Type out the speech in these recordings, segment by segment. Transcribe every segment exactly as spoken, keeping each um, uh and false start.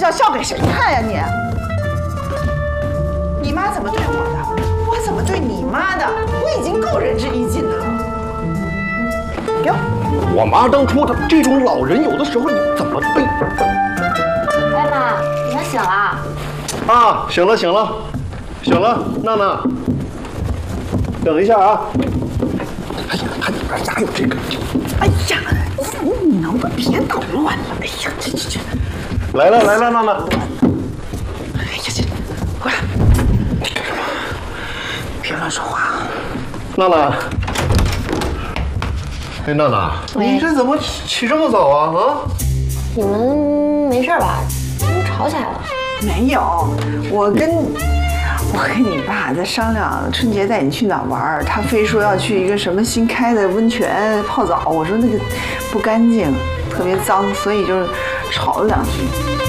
要笑给谁看呀你？你妈怎么对我的，我怎么对你妈的，我已经够仁至义尽的了。给我。 我妈当初她这种老人，有的时候你怎么对？ 哎妈，你们醒了？ 啊，醒了醒了，醒了，娜娜，等一下啊。哎呀，还哪有这个？ 哎呀，你能不能别捣乱了？哎呀，这这这， 来了来了，娜娜。 哎呀这，过来。你干什么？别乱说话。 娜娜。哎，娜娜，你这怎么起这么早啊？啊？ 你们没事吧？你们吵起来了？ 没有，我跟我跟你爸在商量春节带你去哪儿玩，他非说要去一个什么新开的温泉泡澡，我说那个不干净，特别脏，所以就是吵了两句。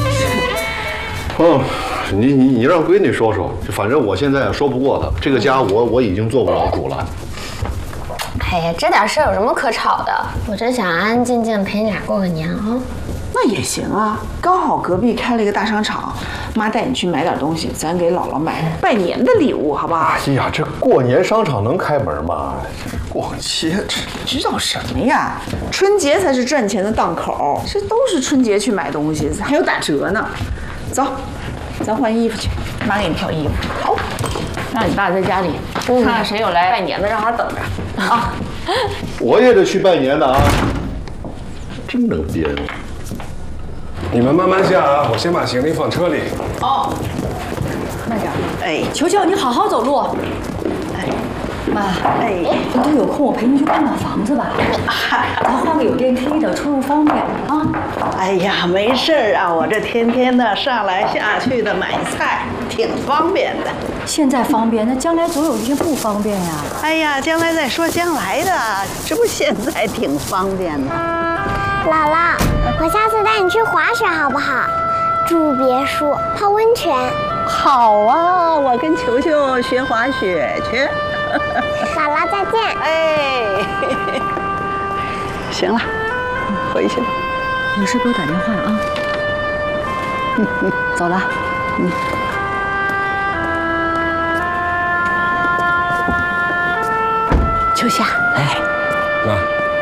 哦，你你你让闺女说说，反正我现在也说不过她，这个家我我已经做不了主了。 哎呀，这点事儿有什么可吵的？我真想安安静静陪你俩过个年啊。 那也行啊，刚好隔壁开了一个大商场，妈带你去买点东西，咱给姥姥买拜年的礼物，好不好？ 哎呀，这过年商场能开门吗？逛街这知道什么呀？春节才是赚钱的档口，这都是春节去买东西，还有打折呢。走，咱换衣服去，妈给你挑衣服。好，让你爸在家里看看谁有来拜年的，让他等着啊。 我也得去拜年的啊，真能编。 你们慢慢下啊，我先把行李放车里。 哦，慢点。哎， 球球，你好好走路。 哎， 妈， 哎， 回头有空我陪你去看看房子吧。咱换个有电梯的，出入方便啊。 哎呀，没事儿啊，我这天天的上来下去的买菜，挺方便的。 现在方便，那将来总有一天不方便呀。 哎呀，将来再说将来的，这不现在挺方便的。 姥姥，我下次带你去滑雪好不好？住别墅，泡温泉。 好啊，我跟球球学滑雪去。 姥姥再见。 哎，行了，回去吧。 有事给我打电话啊。走了。嗯。 秋夏，哎， 妈。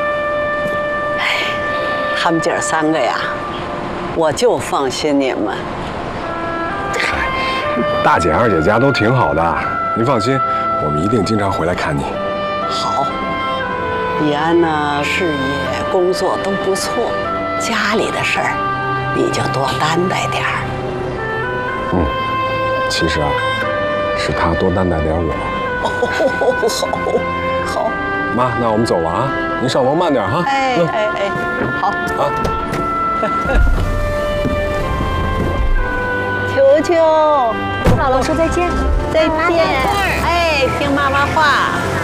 他们姐儿三个呀，我就放心你们。 嗨，大姐、二姐家都挺好的，您放心，我们一定经常回来看你。 好，李安呢，事业、工作都不错，家里的事儿你就多担待点儿。 嗯，其实啊，是他多担待点我。 哦，好，好。 妈，那我们走了啊，您上楼慢点哈。 哎嗯、 哎哎，好啊。 球球， 姥姥说再见。 再见。哎，听妈妈话。